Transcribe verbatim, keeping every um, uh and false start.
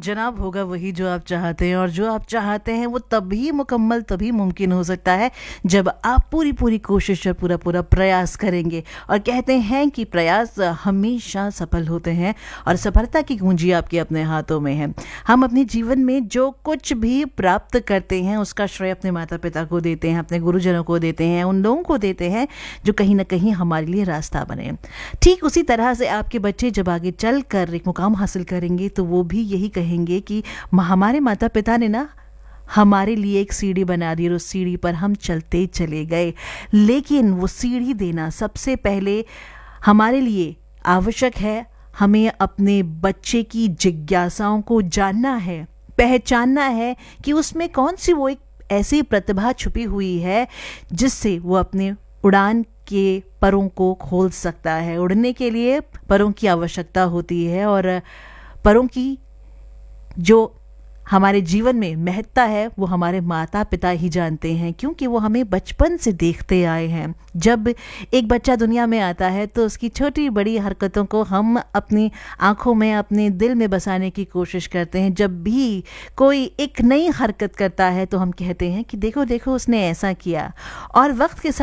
जनाब होगा वही जो आप चाहते हैं, और जो आप चाहते हैं वो तभी मुकम्मल तभी मुमकिन हो सकता है जब आप पूरी पूरी कोशिश और पूरा पूरा प्रयास करेंगे। और कहते हैं कि प्रयास हमेशा सफल होते हैं और सफलता की कुंजी आपके अपने हाथों में है। हम अपने जीवन में जो कुछ भी प्राप्त करते हैं उसका श्रेय अपने माता पिता को देते हैं, अपने गुरुजनों को देते हैं, उन लोगों को देते हैं जो कहीं ना कहीं हमारे लिए रास्ता बने। ठीक उसी तरह से आपके बच्चे जब आगे चल कर एक मुकाम हासिल करेंगे तो वो भी यही कहेंगे कि हमारे माता पिता ने ना हमारे लिए एक सीढ़ी बना दी और उस सीढ़ी पर हम चलते चले गए। लेकिन वो सीढ़ी देना सबसे पहले हमारे लिए आवश्यक है। हमें अपने बच्चे की जिज्ञासाओं को जानना है, पहचानना है कि उसमें कौन सी वो एक ऐसी प्रतिभा छुपी हुई है जिससे वो अपने उड़ान के परों को खोल सकता है। उड़ने के लिए परों की आवश्यकता होती है और परों की जो हमारे जीवन में महत्ता है वो हमारे माता पिता ही जानते हैं, क्योंकि वो हमें बचपन से देखते आए हैं। जब एक बच्चा दुनिया में आता है तो उसकी छोटी बड़ी हरकतों को हम अपनी आंखों में, अपने दिल में बसाने की कोशिश करते हैं। जब भी कोई एक नई हरकत करता है तो हम कहते हैं कि देखो देखो उसने ऐसा किया। और वक्त के साथ